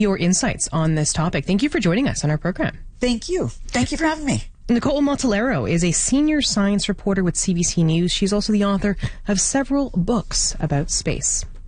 your insights on this topic. Thank you for joining us on our program. Thank you. Thank you for having me. Nicole Montalero is a senior science reporter with CBC News. She's also the author of several books about space.